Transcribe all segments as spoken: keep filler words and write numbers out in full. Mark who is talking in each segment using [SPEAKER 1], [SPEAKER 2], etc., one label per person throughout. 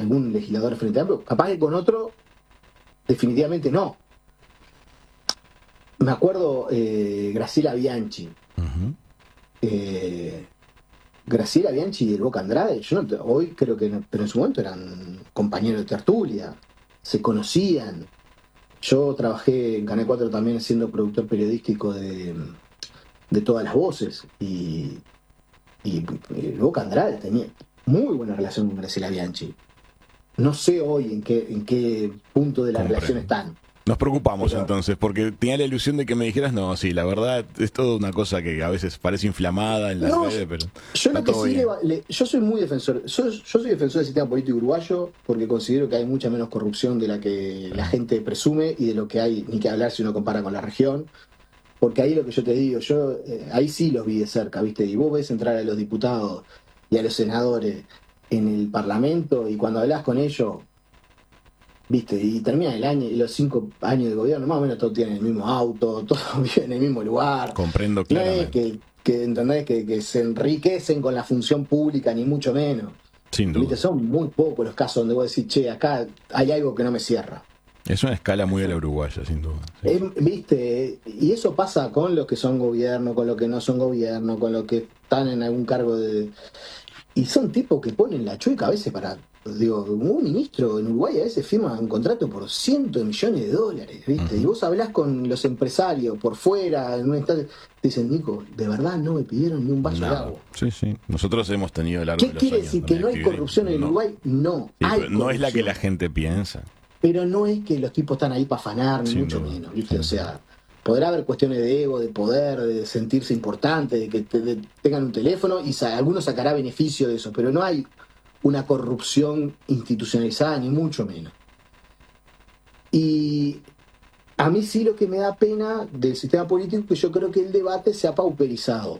[SPEAKER 1] algún legislador Frente Amplio, capaz que con otro definitivamente no. Me acuerdo eh, Graciela Bianchi.
[SPEAKER 2] Uh-huh.
[SPEAKER 1] Eh, Graciela Bianchi y el Boca Andrade, yo no, hoy creo que no, pero en su momento eran compañeros de tertulia, se conocían. Yo trabajé en Canal cuatro también siendo productor periodístico de, de Todas las Voces, y, y el Boca Andrade tenía muy buena relación con Graciela Bianchi. No sé hoy en qué, en qué punto de la
[SPEAKER 2] Comprendo.
[SPEAKER 1] relación están.
[SPEAKER 2] Nos preocupamos
[SPEAKER 1] Pero,
[SPEAKER 2] entonces, porque tenía la ilusión de que me dijeras, no, sí, la verdad es toda una cosa que a veces parece inflamada en las
[SPEAKER 1] no,
[SPEAKER 2] redes, pero
[SPEAKER 1] yo
[SPEAKER 2] está
[SPEAKER 1] lo que
[SPEAKER 2] todo
[SPEAKER 1] sí
[SPEAKER 2] bien.
[SPEAKER 1] le, le, yo soy muy defensor, yo, yo soy defensor del sistema político uruguayo porque considero que hay mucha menos corrupción de la que la gente presume y de lo que hay, ni que hablar si uno compara con la región. Porque ahí lo que yo te digo, yo eh, ahí sí los vi de cerca, ¿viste? Y vos ves entrar a los diputados y a los senadores en el Parlamento y cuando hablas con ellos, ¿viste? Y termina el año y los cinco años de gobierno, más o menos todos tienen el mismo auto, todos viven en el mismo lugar.
[SPEAKER 2] Comprendo
[SPEAKER 1] No
[SPEAKER 2] claramente.
[SPEAKER 1] es que, que ¿entendés? Que, que se enriquecen con la función pública, ni mucho menos.
[SPEAKER 2] Sin duda.
[SPEAKER 1] ¿Viste? Son muy pocos los casos donde vos decís, che, acá hay algo que no me cierra.
[SPEAKER 2] Es una escala muy a la uruguaya, sin duda. Sí.
[SPEAKER 1] Es, ¿viste? Y eso pasa con los que son gobierno, con los que no son gobierno, con los que están en algún cargo de... Y son tipos que ponen la chueca a veces para... Digo, un ministro en Uruguay a veces firma un contrato por cientos de millones de dólares, ¿viste? Uh-huh. Y vos hablás con los empresarios por fuera, en un instante, te dicen, Nico, de verdad no me pidieron ni un vaso
[SPEAKER 2] no.
[SPEAKER 1] de agua.
[SPEAKER 2] Sí, sí. Nosotros hemos tenido largo
[SPEAKER 1] ¿Qué quiere decir? ¿Que no hay corrupción en
[SPEAKER 2] no.
[SPEAKER 1] Uruguay? No.
[SPEAKER 2] Sí,
[SPEAKER 1] hay
[SPEAKER 2] no
[SPEAKER 1] corrupción.
[SPEAKER 2] es la que la gente piensa.
[SPEAKER 1] Pero no es que los tipos están ahí para afanar, ni
[SPEAKER 2] Sin
[SPEAKER 1] mucho
[SPEAKER 2] duda.
[SPEAKER 1] menos, ¿viste? O sea, podrá haber cuestiones de ego, de poder, de sentirse importante, de que te, de, tengan un teléfono y sa- alguno sacará beneficio de eso, pero no hay una corrupción institucionalizada, ni mucho menos. Y a mí sí lo que me da pena del sistema político es que yo creo que el debate se ha pauperizado.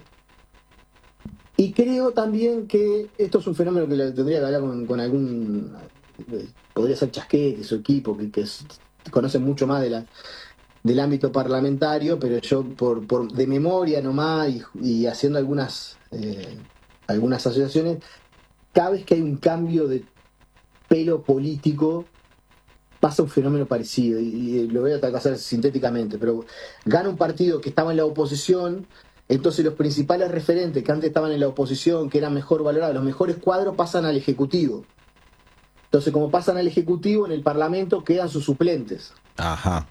[SPEAKER 1] Y creo también que esto es un fenómeno que le tendría que hablar con, con algún... Podría ser Chasquete, su equipo, que, que es, conoce mucho más de la, del ámbito parlamentario, pero yo por, por de memoria nomás y, y haciendo algunas, eh, algunas asociaciones, cada vez que hay un cambio de pelo político pasa un fenómeno parecido, y, y lo voy a tratar de hacer sintéticamente, pero gana un partido que estaba en la oposición, entonces los principales referentes que antes estaban en la oposición, que eran mejor valorados, los mejores cuadros pasan al Ejecutivo. Entonces, como pasan al Ejecutivo, en el Parlamento quedan sus suplentes.
[SPEAKER 2] Ajá.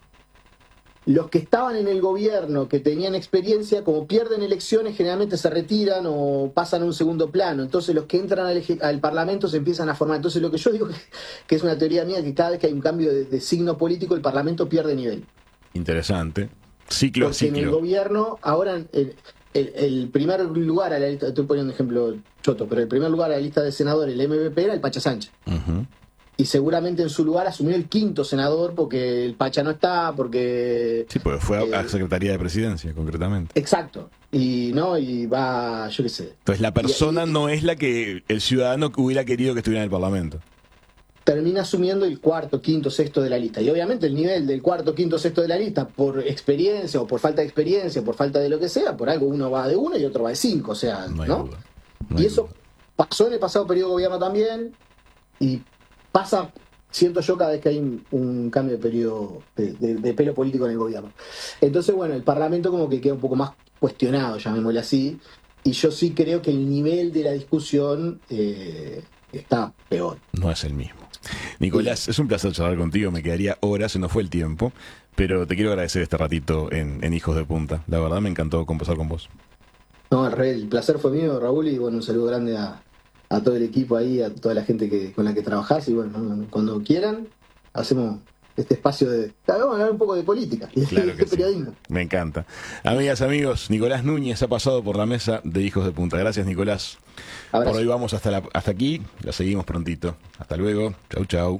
[SPEAKER 1] Los que estaban en el gobierno, que tenían experiencia, como pierden elecciones, generalmente se retiran o pasan a un segundo plano. Entonces los que entran al, al Parlamento se empiezan a formar. Entonces lo que yo digo, que es una teoría mía, que cada vez que hay un cambio de, de signo político, el Parlamento pierde nivel.
[SPEAKER 2] Interesante. Ciclo
[SPEAKER 1] Porque
[SPEAKER 2] a ciclo.
[SPEAKER 1] en el gobierno, ahora el, el, el primer lugar a la lista, estoy poniendo un ejemplo choto, pero el primer lugar a la lista de senadores, el M V P, era el Pacha Sánchez.
[SPEAKER 2] Uh-huh.
[SPEAKER 1] Y seguramente en su lugar asumió el quinto senador porque el Pacha no está, porque...
[SPEAKER 2] Sí, porque fue
[SPEAKER 1] eh,
[SPEAKER 2] a Secretaría de Presidencia, concretamente.
[SPEAKER 1] Exacto. Y no, y va, yo qué sé.
[SPEAKER 2] Entonces la persona
[SPEAKER 1] y, y,
[SPEAKER 2] no es la que el ciudadano hubiera querido que estuviera en el Parlamento.
[SPEAKER 1] Termina asumiendo el cuarto, quinto, sexto de la lista. Y obviamente el nivel del cuarto, quinto, sexto de la lista, por experiencia o por falta de experiencia, por falta de lo que sea, por algo uno va de uno y otro va de cinco, o sea,
[SPEAKER 2] No hay
[SPEAKER 1] ¿no?
[SPEAKER 2] duda. No hay
[SPEAKER 1] Y eso
[SPEAKER 2] duda.
[SPEAKER 1] pasó en el pasado periodo de gobierno también, y pasa, siento yo, cada vez que hay un, un cambio de periodo de, de, de pelo político en el gobierno. Entonces, bueno, el Parlamento como que queda un poco más cuestionado, llamémosle así, y yo sí creo que el nivel de la discusión eh, está peor.
[SPEAKER 2] No es el mismo. Nicolás, sí. Es un placer charlar contigo, me quedaría horas, se nos fue el tiempo, pero te quiero agradecer este ratito en, en Hijos de Punta. La verdad me encantó conversar con vos.
[SPEAKER 1] No, el, el placer fue mío, Raúl, y bueno, un saludo grande a, a todo el equipo ahí, a toda la gente que, con la que trabajás, y bueno, cuando quieran, hacemos este espacio de... Vamos a hablar un poco de política y
[SPEAKER 2] claro
[SPEAKER 1] de,
[SPEAKER 2] que
[SPEAKER 1] de periodismo.
[SPEAKER 2] Sí. Me encanta. Amigas, amigos, Nicolás Núñez ha pasado por la mesa de Hijos de Punta. Gracias, Nicolás. Abrazo. Por hoy vamos hasta, la, hasta aquí, la seguimos prontito. Hasta luego. Chau, chau.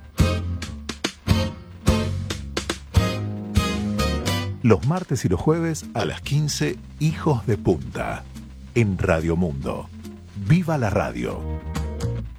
[SPEAKER 3] Los martes y los jueves a las quince, Hijos de Punta, en Radio Mundo. ¡Viva la radio!